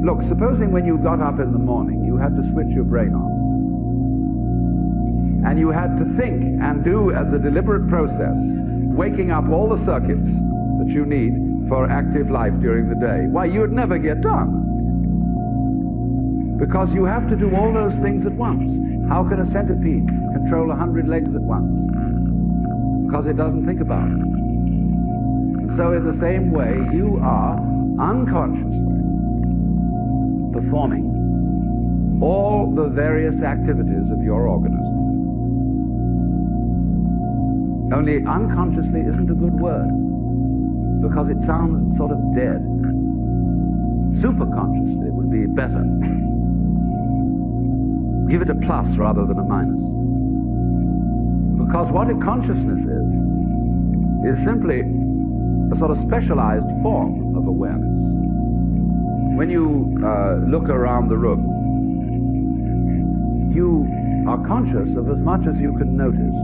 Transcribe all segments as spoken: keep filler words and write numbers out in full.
Look, supposing when you got up in the morning, you had to switch your brain on. And you had to think and do as a deliberate process, waking up all the circuits that you need for active life during the day. Why, you'd never get done. Because you have to do all those things at once. How can a centipede control a hundred legs at once? Because it doesn't think about it. And so in the same way, you are unconsciously performing all the various activities of your organism. Only unconsciously isn't a good word, because it sounds sort of dead. Superconsciously would be better. Give it a plus rather than a minus. Because what a consciousness is, is simply a sort of specialized form of awareness. When you uh, look around the room, you are conscious of as much as you can notice.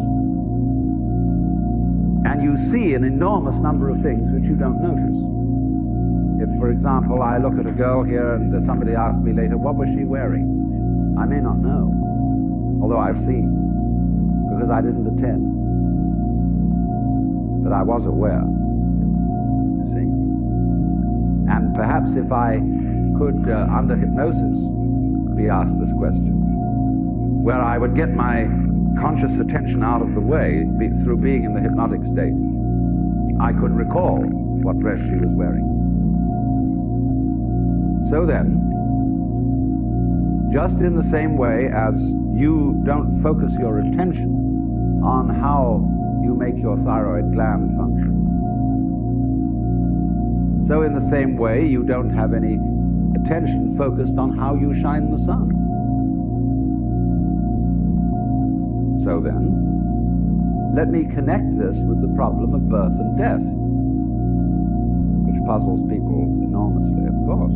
And you see an enormous number of things which you don't notice. If, for example, I look at a girl here and somebody asks me later, what was she wearing? I may not know, although I've seen, because I didn't attend. But I was aware, you see. And perhaps if I could, uh, under hypnosis, be asked this question, where I would get my conscious attention out of the way be, through being in the hypnotic state, I could recall what dress she was wearing. So then, just in the same way as you don't focus your attention on how you make your thyroid gland function, so in the same way you don't have any attention focused on how you shine the sun. So then, let me connect this with the problem of birth and death, which puzzles people enormously, of course.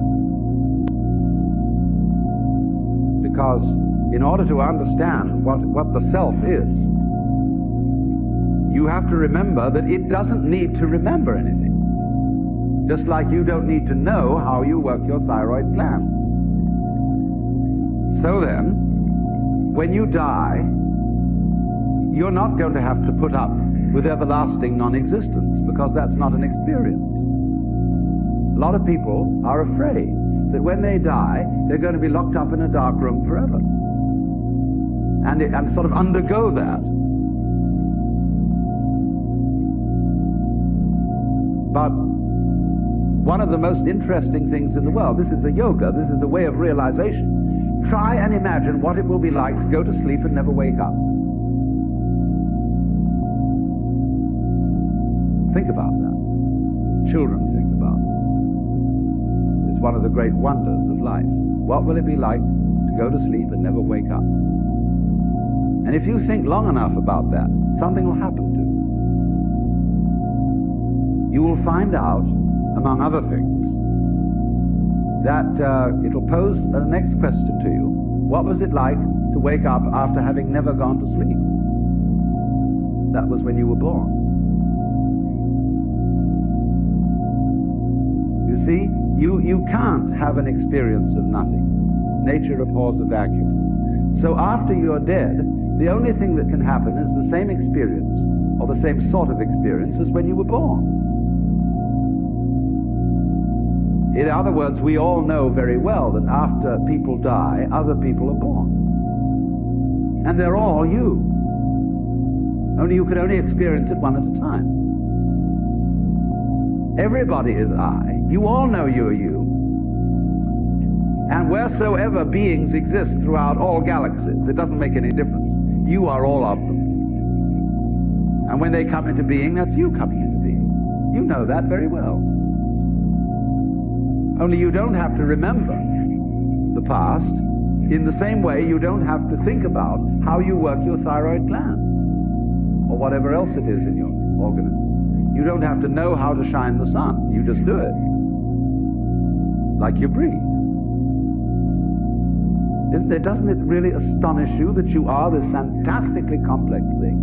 Because in order to understand what, what the self is, you have to remember that it doesn't need to remember anything. Just like you don't need to know how you work your thyroid gland. So then, when you die, you're not going to have to put up with everlasting non-existence, because that's not an experience. A lot of people are afraid that when they die, they're going to be locked up in a dark room forever. And, it, and sort of undergo that. But one of the most interesting things in the world, this is a yoga, this is a way of realization. Try and imagine what it will be like to go to sleep and never wake up. Think about that. Children think about it. It's one of the great wonders of life. What will it be like to go to sleep and never wake up? And if you think long enough about that, something will happen to you. You will find out, among other things, that uh, it'll pose the next question to you. What was it like to wake up after having never gone to sleep? That was when you were born. You see, you, you can't have an experience of nothing. Nature abhors a vacuum. So after you're dead, the only thing that can happen is the same experience, or the same sort of experience as when you were born. In other words, we all know very well that after people die, other people are born. And they're all you. Only you can only experience it one at a time. Everybody is I. You all know you're you. And wheresoever beings exist throughout all galaxies, it doesn't make any difference. You are all of them. And when they come into being, that's you coming into being. You know that very well. Only you don't have to remember the past. In the same way, you don't have to think about how you work your thyroid gland or whatever else it is in your organism. You don't have to know how to shine the sun. You just do it. Like you breathe. Isn't it, doesn't it really astonish you that you are this fantastically complex thing?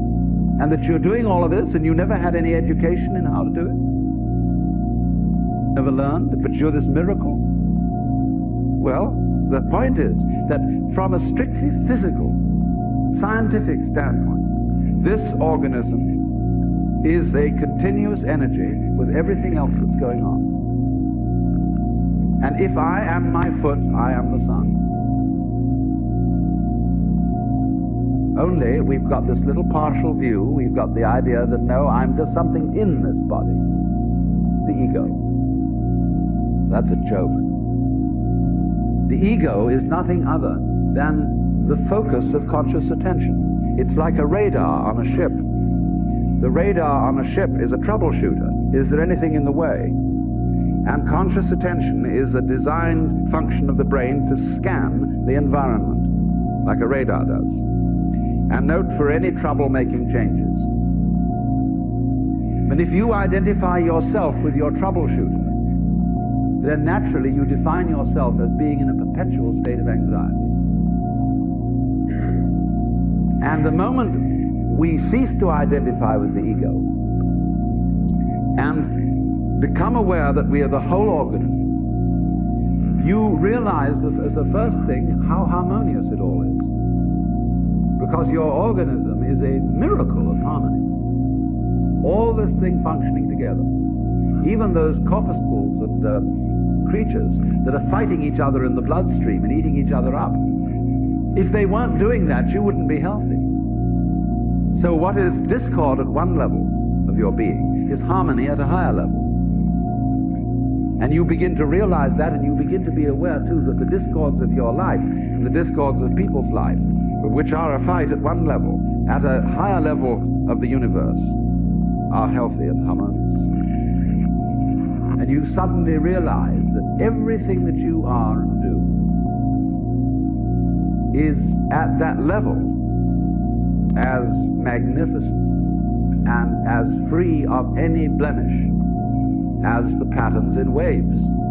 And that you're doing all of this and you never had any education in how to do it? Never learned, but you're this miracle? Well, the point is that from a strictly physical, scientific standpoint, this organism is a continuous energy with everything else that's going on. And if I am my foot, I am the sun. Only we've got this little partial view, we've got the idea that no, I'm just something in this body, the ego. That's a joke. The ego is nothing other than the focus of conscious attention. It's like a radar on a ship. The radar on a ship is a troubleshooter. Is there anything in the way? And conscious attention is a designed function of the brain to scan the environment, like a radar does, and note for any trouble-making changes. But if you identify yourself with your troubleshooter, then naturally you define yourself as being in a perpetual state of anxiety. And the moment we cease to identify with the ego and become aware that we are the whole organism, you realize that as the first thing how harmonious it all is. Because your organism is a miracle of harmony. All this thing functioning together. Even those corpuscles and uh, creatures that are fighting each other in the bloodstream and eating each other up. If they weren't doing that, you wouldn't be healthy. So what is discord at one level of your being is harmony at a higher level. And you begin to realize that, and you begin to be aware too that the discords of your life, and the discords of people's life, which are a fight at one level, at a higher level of the universe, are healthy and harmonious. And you suddenly realize that everything that you are and do is at that level as magnificent and as free of any blemish as the patterns in waves.